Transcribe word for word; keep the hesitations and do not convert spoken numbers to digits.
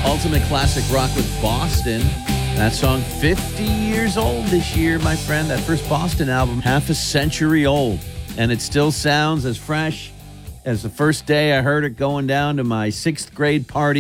Ultimate classic rock with Boston. That song, fifty years old this year, my friend. That first Boston album, half a century old. And it still sounds as fresh as the first day I heard it going down to my sixth grade party.